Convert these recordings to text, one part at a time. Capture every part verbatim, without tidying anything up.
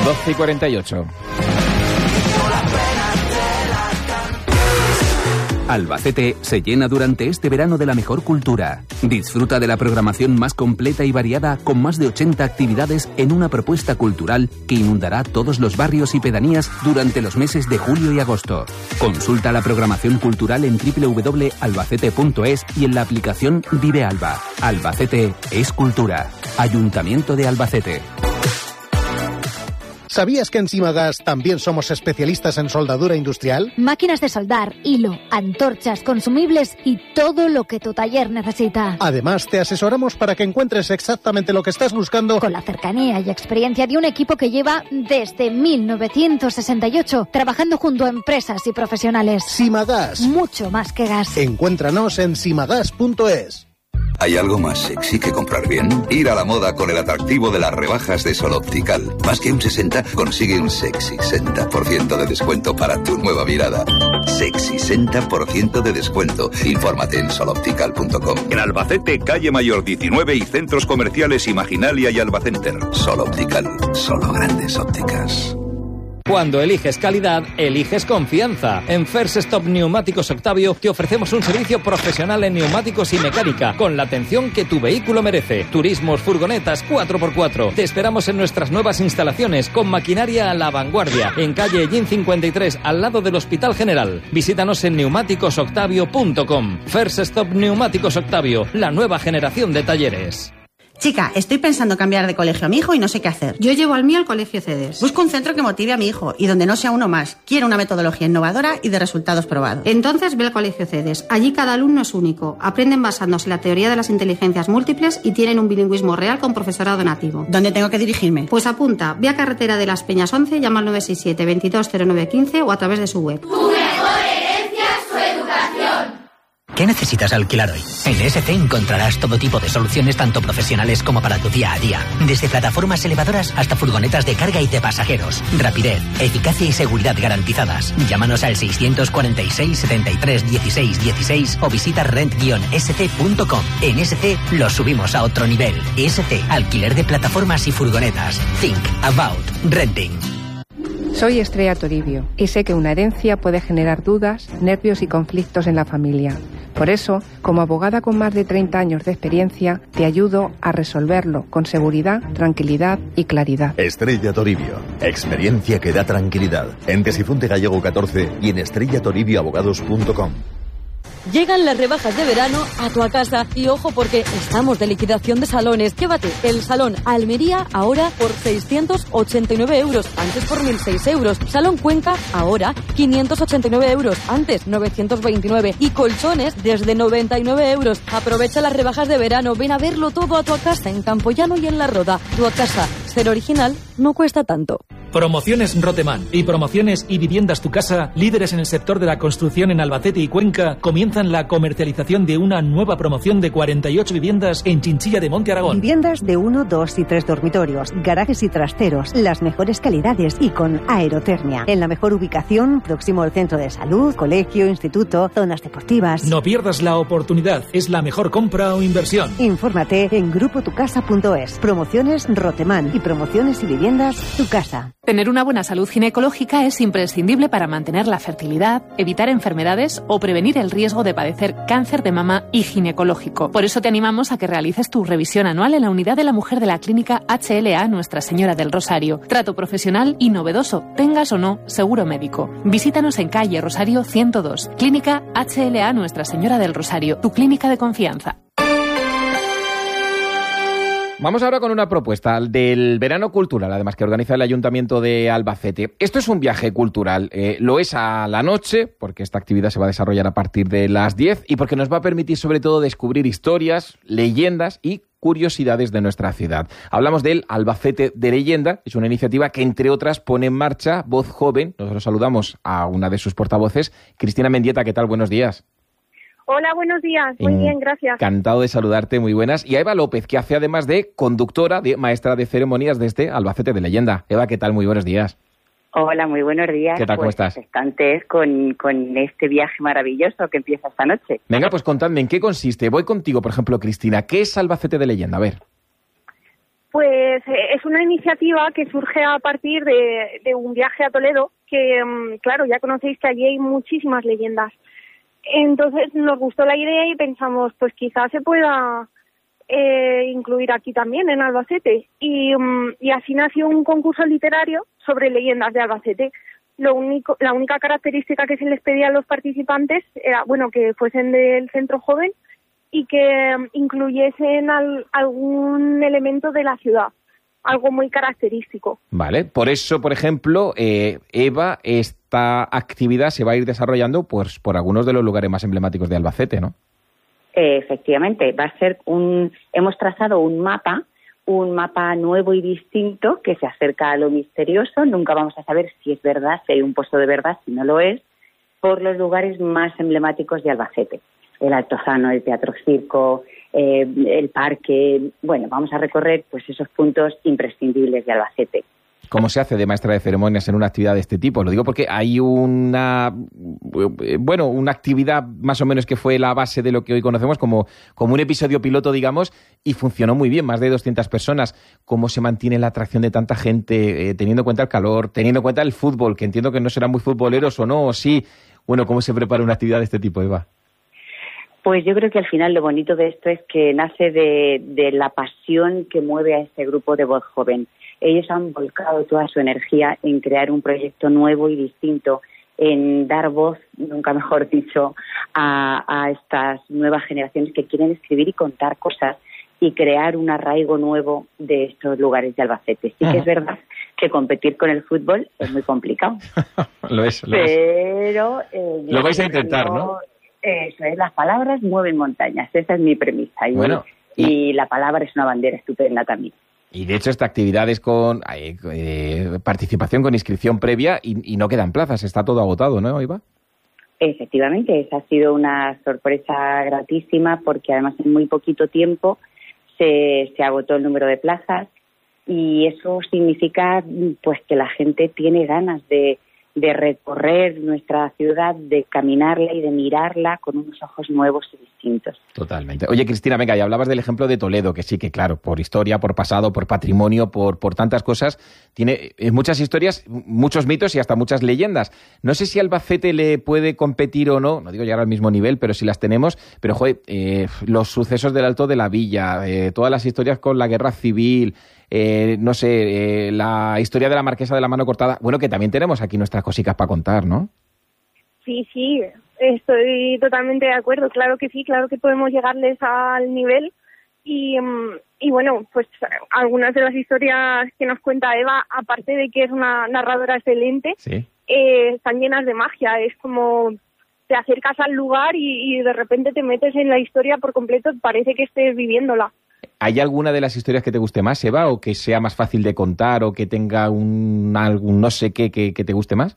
doce y cuarenta y ocho. Albacete se llena durante este verano de la mejor cultura. Disfruta de la programación más completa y variada con más de ochenta actividades en una propuesta cultural que inundará todos los barrios y pedanías durante los meses de julio y agosto. Consulta la programación cultural en doble u doble u doble u punto albacete punto es y en la aplicación Vive Alba. Albacete es cultura. Ayuntamiento de Albacete. ¿Sabías que en Simagas también somos especialistas en soldadura industrial? Máquinas de soldar, hilo, antorchas, consumibles y todo lo que tu taller necesita. Además, te asesoramos para que encuentres exactamente lo que estás buscando. Con la cercanía y experiencia de un equipo que lleva desde mil novecientos sesenta y ocho trabajando junto a empresas y profesionales. Simagas. Mucho más que gas. Encuéntranos en simagas punto es. ¿Hay algo más sexy que comprar bien? Ir a la moda con el atractivo de las rebajas de Sol Optical. Más que un sesenta, consigue un sexy sesenta por ciento de descuento para tu nueva mirada. Sexy sesenta por ciento de descuento. Infórmate en sol optical punto com. En Albacete, calle Mayor diecinueve y centros comerciales Imaginalia y Albacenter. Sol Optical. Solo grandes ópticas. Cuando eliges calidad, eliges confianza. En First Stop Neumáticos Octavio te ofrecemos un servicio profesional en neumáticos y mecánica, con la atención que tu vehículo merece. Turismos, furgonetas, cuatro por cuatro. Te esperamos en nuestras nuevas instalaciones, con maquinaria a la vanguardia, en calle Ellín cincuenta y tres, al lado del Hospital General. Visítanos en neumáticos octavio punto com. First Stop Neumáticos Octavio, la nueva generación de talleres. Chica, estoy pensando cambiar de colegio a mi hijo y no sé qué hacer. Yo llevo al mío al colegio CEDES. Busco un centro que motive a mi hijo y donde no sea uno más. Quiero una metodología innovadora y de resultados probados. Entonces ve al colegio CEDES. Allí cada alumno es único. Aprenden basándose en la teoría de las inteligencias múltiples y tienen un bilingüismo real con profesorado nativo. ¿Dónde tengo que dirigirme? Pues apunta, ve a Carretera de las Peñas once, llama al nueve seis siete, veintidós cero nueve quince o a través de su web. Tu mejor herencia es tu educación. ¿Qué necesitas alquilar hoy? En S C encontrarás todo tipo de soluciones tanto profesionales como para tu día a día. Desde plataformas elevadoras hasta furgonetas de carga y de pasajeros. Rapidez, eficacia y seguridad garantizadas. Llámanos al seiscientos cuarenta y seis, setenta y tres, dieciséis, dieciséis o visita rent guion s c punto com. En S C lo subimos a otro nivel. S C, alquiler de plataformas y furgonetas. Think about renting. Soy Estrella Toribio y sé que una herencia puede generar dudas, nervios y conflictos en la familia. Por eso, como abogada con más de treinta años de experiencia, te ayudo a resolverlo con seguridad, tranquilidad y claridad. Estrella Toribio. Experiencia que da tranquilidad. En Tesifunte Gallego catorce y en estrella toribio abogados punto com. Llegan las rebajas de verano a tu casa y ojo porque estamos de liquidación de salones. Llévate el salón Almería ahora por seiscientos ochenta y nueve euros, antes por mil seis euros. Salón Cuenca ahora quinientos ochenta y nueve euros, antes novecientos veintinueve. Y colchones desde noventa y nueve euros. Aprovecha las rebajas de verano, ven a verlo todo a tu casa en Campoyano y en La Roda. Tu casa, ser original, no cuesta tanto. Promociones Roteman y Promociones y Viviendas Tu Casa, líderes en el sector de la construcción en Albacete y Cuenca, comienzan la comercialización de una nueva promoción de cuarenta y ocho viviendas en Chinchilla de Monte Aragón. Viviendas de uno, dos y tres dormitorios, garajes y trasteros, las mejores calidades y con aerotermia. En la mejor ubicación, próximo al centro de salud, colegio, instituto, zonas deportivas. No pierdas la oportunidad, es la mejor compra o inversión. Infórmate en grupo tu casa punto es. Promociones Roteman y Promociones y Viviendas Tu Casa. Tener una buena salud ginecológica es imprescindible para mantener la fertilidad, evitar enfermedades o prevenir el riesgo de padecer cáncer de mama y ginecológico. Por eso te animamos a que realices tu revisión anual en la unidad de la mujer de la clínica H L A Nuestra Señora del Rosario. Trato profesional y novedoso, tengas o no seguro médico. Visítanos en calle Rosario ciento dos. Clínica H L A Nuestra Señora del Rosario, tu clínica de confianza. Vamos ahora con una propuesta del verano cultural, además que organiza el Ayuntamiento de Albacete. Esto es un viaje cultural, eh, lo es a la noche, porque esta actividad se va a desarrollar a partir de las diez y porque nos va a permitir sobre todo descubrir historias, leyendas y curiosidades de nuestra ciudad. Hablamos del Albacete de Leyenda, es una iniciativa que entre otras pone en marcha Voz Joven. Nosotros saludamos a una de sus portavoces, Cristina Mendieta. ¿Qué tal? Buenos días. Hola, buenos días. Muy bien, gracias. Encantado de saludarte, muy buenas. Y a Eva López, que hace además de conductora, de maestra de ceremonias de este Albacete de Leyenda. Eva, ¿qué tal? Muy buenos días. Hola, muy buenos días. ¿Qué tal? ¿Cómo pues, estás? Expectantes con, con este viaje maravilloso que empieza esta noche. Venga, pues contadme, ¿en qué consiste? Voy contigo, por ejemplo, Cristina. ¿Qué es Albacete de Leyenda? A ver. Pues eh, es una iniciativa que surge a partir de, de un viaje a Toledo, que um, claro, ya conocéis que allí hay muchísimas leyendas. Entonces nos gustó la idea y pensamos, pues quizás se pueda eh, incluir aquí también, en Albacete. Y, um, y así nació un concurso literario sobre leyendas de Albacete. Lo único, la única característica que se les pedía a los participantes era, bueno, que fuesen del centro joven y que um, incluyesen al, algún elemento de la ciudad, algo muy característico. Vale, por eso, por ejemplo, eh, Eva, esta actividad se va a ir desarrollando pues, por algunos de los lugares más emblemáticos de Albacete, ¿no? Eh, efectivamente, va a ser un... Hemos trazado un mapa, un mapa nuevo y distinto que se acerca a lo misterioso. Nunca vamos a saber si es verdad, si hay un puesto de verdad, si no lo es, por los lugares más emblemáticos de Albacete. El Altozano, el Teatro Circo, eh, el parque. Bueno, vamos a recorrer pues esos puntos imprescindibles de Albacete. ¿Cómo se hace de maestra de ceremonias en una actividad de este tipo? Lo digo porque hay una, bueno, una actividad más o menos que fue la base de lo que hoy conocemos como, como un episodio piloto, digamos, y funcionó muy bien, más de doscientas personas. ¿Cómo se mantiene la atracción de tanta gente, eh, teniendo en cuenta el calor, teniendo en cuenta el fútbol, que entiendo que no serán muy futboleros o no, o sí? Bueno, ¿cómo se prepara una actividad de este tipo, Eva? Pues yo creo que al final lo bonito de esto es que nace de, de la pasión que mueve a este grupo de voz joven. Ellos han volcado toda su energía en crear un proyecto nuevo y distinto, en dar voz, nunca mejor dicho, a, a estas nuevas generaciones que quieren escribir y contar cosas y crear un arraigo nuevo de estos lugares de Albacete. Sí que es verdad que competir con el fútbol es muy complicado. Lo es, lo pero, es. Eh, lo vais a intentar, ¿no? ¿no? Eso es, las palabras mueven montañas, esa es mi premisa. Y, bueno, y, y la palabra es una bandera estupenda también. Y de hecho esta actividad es con eh, eh, participación, con inscripción previa y, y no quedan plazas, está todo agotado, ¿no, Eva? Efectivamente, esa ha sido una sorpresa gratísima porque además en muy poquito tiempo se, se agotó el número de plazas y eso significa pues que la gente tiene ganas de de recorrer nuestra ciudad, de caminarla y de mirarla con unos ojos nuevos y distintos. Totalmente. Oye, Cristina, venga, ya hablabas del ejemplo de Toledo, que sí, que claro, por historia, por pasado, por patrimonio, por, por tantas cosas, tiene muchas historias, muchos mitos y hasta muchas leyendas. No sé si Albacete le puede competir o no, no digo llegar al mismo nivel, pero sí las tenemos, pero joder, eh, los sucesos del Alto de la Villa, eh, todas las historias con la guerra civil, Eh, no sé, eh, la historia de la Marquesa de la Mano Cortada. Bueno, que también tenemos aquí nuestras cositas para contar, ¿no? Sí, sí, estoy totalmente de acuerdo. Claro que sí, claro que podemos llegarles al nivel. Y, y bueno, pues algunas de las historias que nos cuenta Eva, aparte de que es una narradora excelente, sí. eh, están llenas de magia. Es como te acercas al lugar y, y de repente te metes en la historia por completo, parece que estés viviéndola. ¿Hay alguna de las historias que te guste más, Eva, o que sea más fácil de contar, o que tenga un algún no sé qué que, que te guste más?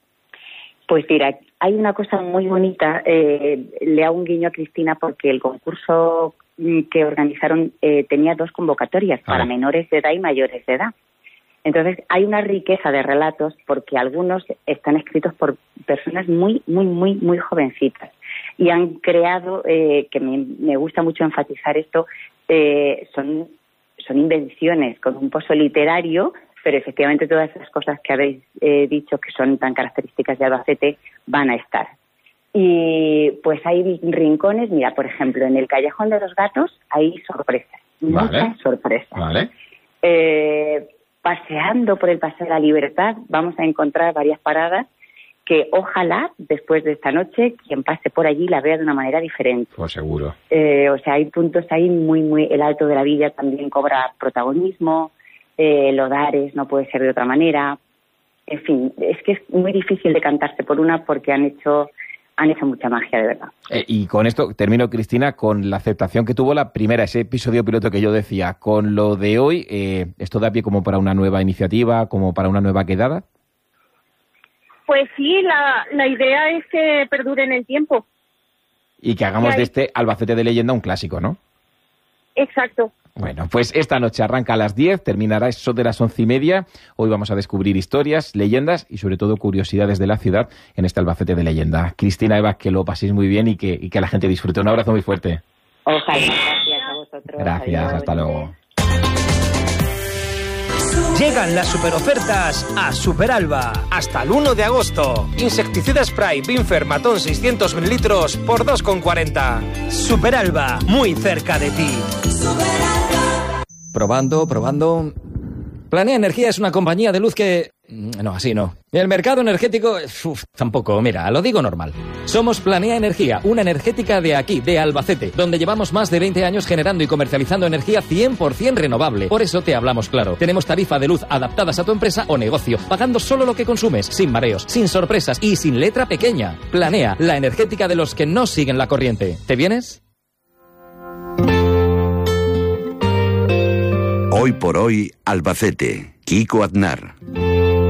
Pues mira, hay una cosa muy bonita, eh, le hago un guiño a Cristina porque el concurso que organizaron eh, tenía dos convocatorias ah. para menores de edad y mayores de edad. Entonces hay una riqueza de relatos porque algunos están escritos por personas muy, muy, muy, muy jovencitas y han creado, eh, que me, me gusta mucho enfatizar esto, eh, son, son invenciones con un pozo literario, pero efectivamente todas esas cosas que habéis eh, dicho que son tan características de Albacete van a estar. Y pues hay rincones, mira, por ejemplo, en el Callejón de los Gatos hay sorpresas, vale. muchas sorpresas. Vale. Eh, paseando por el Paseo de la Libertad vamos a encontrar varias paradas que ojalá después de esta noche quien pase por allí la vea de una manera diferente. Pues seguro. Eh, o sea, hay puntos ahí muy, muy... El Alto de la Villa también cobra protagonismo, eh, Lodares no puede ser de otra manera. En fin, es que es muy difícil decantarse por una porque han hecho... han hecho mucha magia, de verdad. Eh, y con esto termino, Cristina, con la aceptación que tuvo la primera, ese episodio piloto que yo decía. Con lo de hoy, eh, ¿esto da pie como para una nueva iniciativa, como para una nueva quedada? Pues sí, la, la idea es que perdure en el tiempo. Y que hagamos de este Albacete de Leyenda un clásico, ¿no? Exacto. Bueno, pues esta noche arranca a las diez, terminará eso de las once y media. Hoy vamos a descubrir historias, leyendas y sobre todo curiosidades de la ciudad en este Albacete de Leyenda. Cristina, Eva, que lo paséis muy bien y que, y que la gente disfrute. Un abrazo muy fuerte. Ojalá, gracias a vosotros. Gracias, Adiós. Hasta luego. Llegan las superofertas a Superalba. Hasta el uno de agosto. Insecticida Spray Binfer Matón seiscientos mililitros por dos con cuarenta. Superalba, muy cerca de ti. Probando, probando. Planea Energía es una compañía de luz que... No, así no. El mercado energético... Uf, tampoco, mira, lo digo normal. Somos Planea Energía, una energética de aquí, de Albacete, donde llevamos más de veinte años generando y comercializando energía cien por ciento renovable. Por eso te hablamos claro. Tenemos tarifa de luz adaptadas a tu empresa o negocio, pagando solo lo que consumes, sin mareos, sin sorpresas y sin letra pequeña. Planea, la energética de los que no siguen la corriente. ¿Te vienes? Hoy por hoy, Albacete. Kiko Aznar.